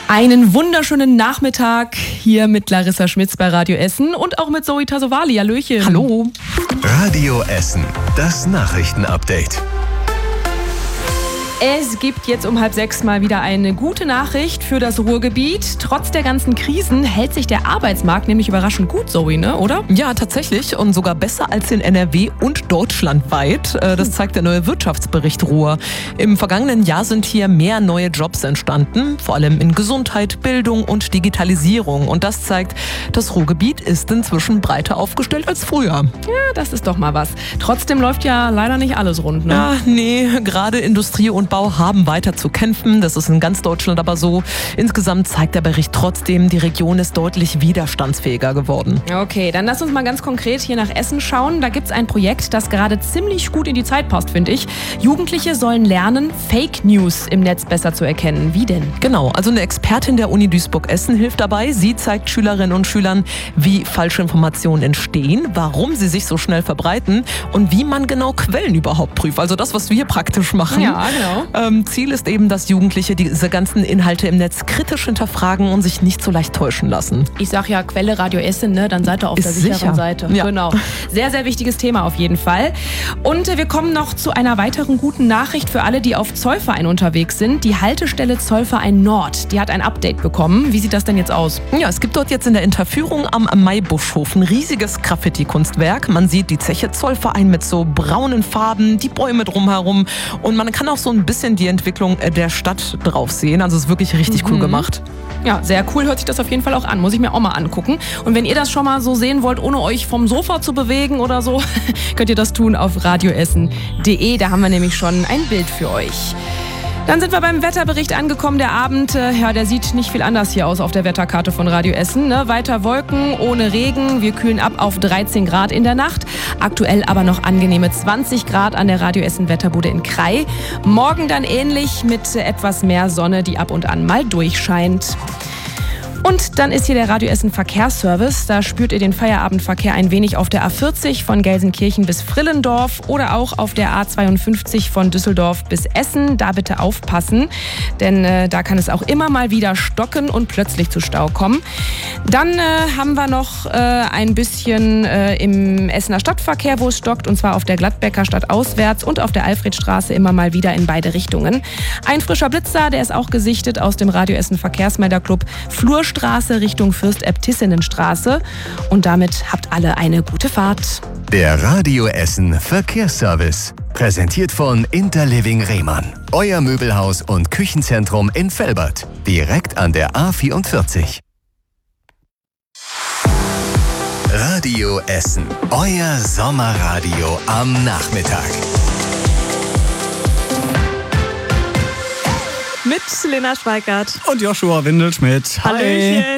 Einen wunderschönen Nachmittag hier mit Larissa Schmitz bei Radio Essen und auch mit Zoe Tassovali. Hallöchen. Hallo. Radio Essen, das Nachrichtenupdate. Es gibt jetzt um 5:30 mal wieder eine gute Nachricht für das Ruhrgebiet. Trotz der ganzen Krisen hält sich der Arbeitsmarkt nämlich überraschend gut, Zoe, ne? Oder? Ja, tatsächlich. Und sogar besser als in NRW und deutschlandweit. Das zeigt der neue Wirtschaftsbericht Ruhr. Im vergangenen Jahr sind hier mehr neue Jobs entstanden. Vor allem in Gesundheit, Bildung und Digitalisierung. Und das zeigt, das Ruhrgebiet ist inzwischen breiter aufgestellt als früher. Ja, das ist doch mal was. Trotzdem läuft ja leider nicht alles rund, ne? Ja, nee, gerade Industrie und Bau haben weiter zu kämpfen. Das ist in ganz Deutschland aber so. Insgesamt zeigt der Bericht trotzdem, die Region ist deutlich widerstandsfähiger geworden. Okay, dann lass uns mal ganz konkret hier nach Essen schauen. Da gibt es ein Projekt, das gerade ziemlich gut in die Zeit passt, finde ich. Jugendliche sollen lernen, Fake News im Netz besser zu erkennen. Wie denn? Genau, also eine Expertin der Uni Duisburg-Essen hilft dabei. Sie zeigt Schülerinnen und Schülern, wie falsche Informationen entstehen, warum sie sich so schnell verbreiten und wie man genau Quellen überhaupt prüft. Also das, was wir praktisch machen. Ja, genau. Ziel ist eben, dass Jugendliche diese ganzen Inhalte im Netz kritisch hinterfragen und sich nicht so leicht täuschen lassen. Ich sag ja Quelle Radio Essen, ne? Dann seid ihr auf der sicheren Seite. Ja. Genau. Sehr, sehr wichtiges Thema auf jeden Fall. Und wir kommen noch zu einer weiteren guten Nachricht für alle, die auf Zollverein unterwegs sind. Die Haltestelle Zollverein Nord, die hat ein Update bekommen. Wie sieht das denn jetzt aus? Ja, es gibt dort jetzt in der Interführung am Maibuschhof ein riesiges Graffiti-Kunstwerk. Man sieht die Zeche Zollverein mit so braunen Farben, die Bäume drumherum und man kann auch so ein bisschen die Entwicklung der Stadt drauf sehen. Also es ist wirklich richtig cool gemacht. Ja, sehr cool hört sich das auf jeden Fall auch an. Muss ich mir auch mal angucken. Und wenn ihr das schon mal so sehen wollt, ohne euch vom Sofa zu bewegen oder so, könnt ihr das tun auf radioessen.de. Da haben wir nämlich schon ein Bild für euch. Dann sind wir beim Wetterbericht angekommen. Der Abend, der sieht nicht viel anders hier aus auf der Wetterkarte von Radio Essen. Ne? Weiter Wolken, ohne Regen. Wir kühlen ab auf 13 Grad in der Nacht. Aktuell aber noch angenehme 20 Grad an der Radio Essen Wetterbude in Krai. Morgen dann ähnlich mit etwas mehr Sonne, die ab und an mal durchscheint. Und dann ist hier der Radio Essen Verkehrsservice. Da spürt ihr den Feierabendverkehr ein wenig auf der A40 von Gelsenkirchen bis Frillendorf oder auch auf der A52 von Düsseldorf bis Essen. Da bitte aufpassen, denn da kann es auch immer mal wieder stocken und plötzlich zu Stau kommen. Dann haben wir noch ein bisschen im Essener Stadtverkehr, wo es stockt, und zwar auf der Gladbecker Stadt auswärts und auf der Alfredstraße immer mal wieder in beide Richtungen. Ein frischer Blitzer, der ist auch gesichtet aus dem Radio Essen Verkehrsmelderclub Flurstraße Richtung Fürst-Ebbtissenen-Straße. Und damit habt alle eine gute Fahrt. Der Radio Essen Verkehrsservice. Präsentiert von Interliving Rehmann. Euer Möbelhaus und Küchenzentrum in Velbert. Direkt an der A44. Radio Essen. Euer Sommerradio am Nachmittag. Mit Lena Schweikart und Joshua Windelschmidt. Hallöchen.